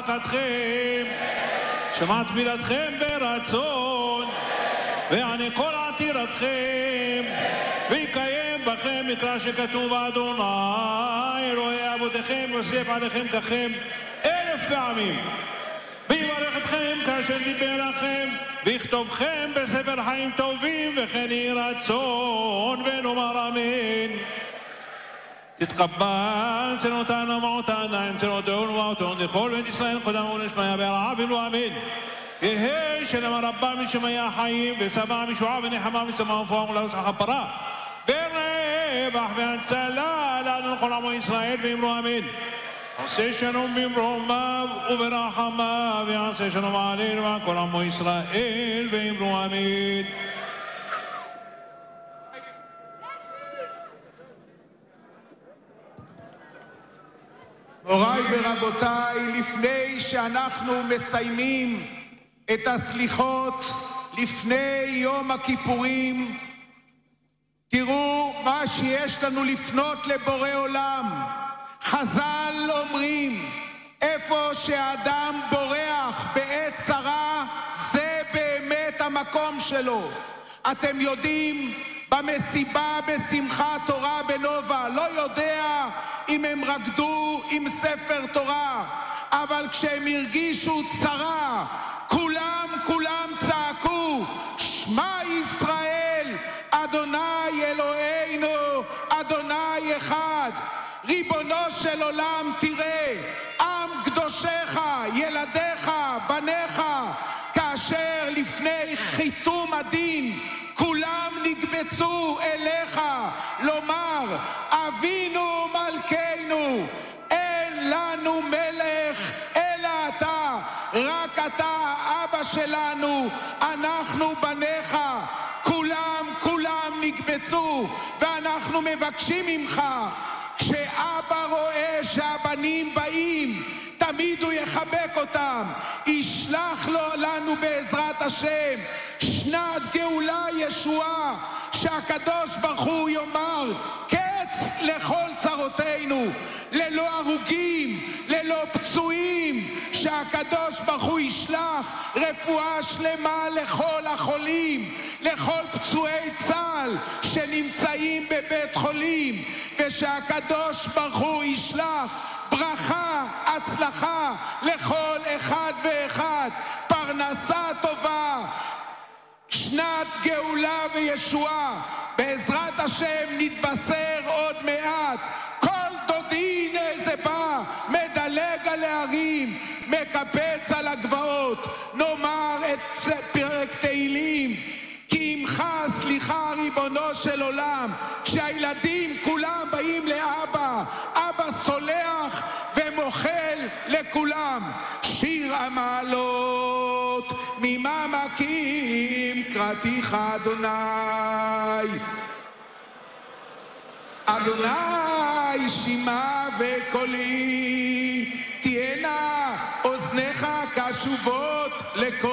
צעקתכם, שמע תפילתכם ברצון, ויענה כל עתירתכם, ויקיים בכם מקרא שכתוב אדוני אלוהי אבותיכם יוסיף עליכם ככם 1000 פעמים, ויברך אתכם כאשר דיבר לכם, ויכתובכם בספר חיים טובים, וכן יהי רצון ונאמר אמן. תתקבל צנותינו ומעותינו, צנותינו ומעותינו, לכל בית ישראל קדם ונשמע ברעב ואמן. יהי שלמה רבה משמי החיים, ושבע משועה ונחמה ושמה ופועם ולרצח הפרה, ורווח והצלה לנו לכל עמו ישראל, ואמרו אמן. עושה שלום במרומיו וברחמיו, ויעשה שלום עלינו ועל כל עמו ישראל, ואמרו אמן. מוריי ורבותיי, לפני שאנחנו מסיימים את הסליחות לפני יום הכיפורים, תראו מה שיש לנו לפנות לבורא עולם. חז"ל אומרים, איפה שהאדם בורח בעת צרה, זה באמת המקום שלו. אתם יודעים, במסיבה בשמחת תורה בנובה, לא יודע אם הם רקדו עם ספר תורה, אבל כשהם הרגישו צרה, כולם צעקו, שמע ישראל, אדוני אלוהינו, אדוני אחד. ריבונו של עולם, תראה, עם קדושך, ילדיך, בניך, כאשר לפני חיתום הדין, כולם נקבצו אליך, לומר, אבינו מלכנו, אין לנו מלך אלא אתה, רק אתה, אבא שלנו, אנחנו בניך, כולם נקבצו, ואנחנו מבקשים ממך, כשאבא רואה שהבנים באים, תמיד הוא יחבק אותם, ישלח לנו בעזרת השם שנת גאולה ישועה, שהקדוש ברוך הוא יאמר קץ לכל צרותינו, ללא הרוגים, ללא פצועים, שהקדוש ברוך הוא ישלח רפואה שלמה לכל החולים, לכל פצועי צה"ל שנמצאים בבית חולים, ושהקדוש ברוך הוא ישלח ברכה, הצלחה לכל אחד ואחד, פרנסה טובה, שנת גאולה וישועה. בעזרת השם נתבשר עוד מעט, כל דודי הנה זה בא, מדלג על הערים, מקפץ על הגבעות. נאמר את פרק תהילים, כי עמך סליחה ריבונו של עולם. כשהילדים כולם באים לאבא, אבא סולח ומוחל לכולם. שיר המעלות ממעמקים קראתיך אדוני, אדוני שמע וקולי, תהיינה אוזניך קשובות לקול